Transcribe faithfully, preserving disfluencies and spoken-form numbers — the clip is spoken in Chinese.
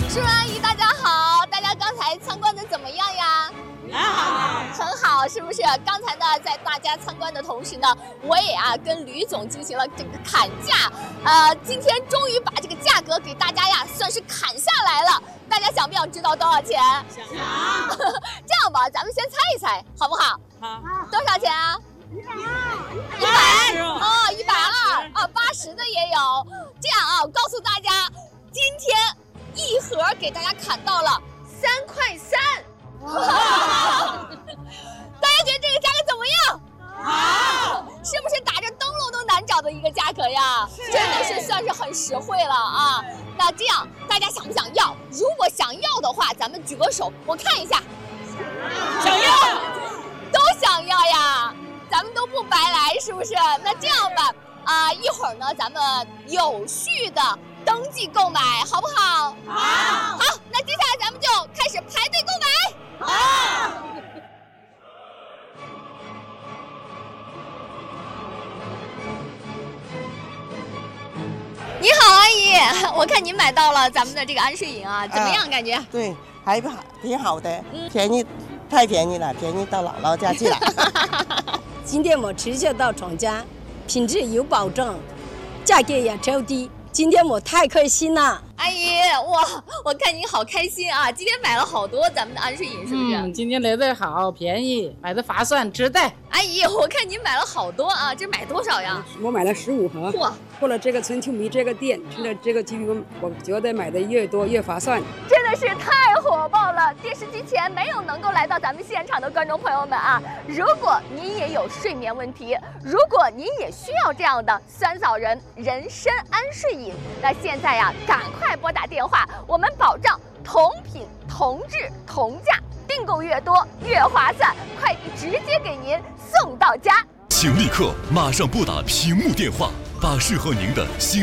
叔叔阿姨大家好，大家刚才参观的怎么样呀？啊，很好，是不是？刚才呢，在大家参观的同时呢，我也啊跟吕总进行了这个砍价，呃，今天终于把这个价格给大家呀算是砍下来了。大家想不想知道多少钱？ 想。 这样吧，咱们先猜一猜，好不好？ 好。 多少钱啊？ 一百一百哦，一百二啊，八十的也有。这样啊，我告诉大家，今天一盒给大家砍到了三块三。大家觉得这个价格怎么样？好，是不是打着灯笼都难找的一个价格呀？真的是算是很实惠了啊！那这样大家想不想要？如果想要的话，咱们举个手，我看一下。 想要， 都想要呀！咱们都不白来，是不是？那这样吧，啊、呃，一会儿呢，咱们有序的登记购买，好不好？ 好。 好，那接下来咱们就开始排队购买。 好。 你好，阿姨，我看您买到了咱们的这个安睡饮啊，怎么样？感觉？ 啊、对，还好，挺好的，嗯、便宜，太便宜了，便宜到姥姥家去了。 今天我直接到厂家，品质有保证，价格也超低。今天我太开心了， 阿姨，哇，我看您好开心啊！今天买了好多咱们的安睡饮，是不是？ 嗯，今天来的好，便宜，买的划算，值得。 阿姨，我看您买了好多啊，这买多少呀？ 我买了十五盒。 哇！ 过了这个春秋米这个店，吃了这个鸡鱼，我觉得买的越多越划算。 真的是太火爆了！电视机前没有能够来到咱们现场的观众朋友们啊，如果您也有睡眠问题，如果您也需要这样的酸枣仁人参安睡饮，那现在呀，赶快拨打电话，我们保障同品同质同价，订购越多越划算，快递直接给您送到家。 请立刻马上拨打屏幕电话，把适合您的新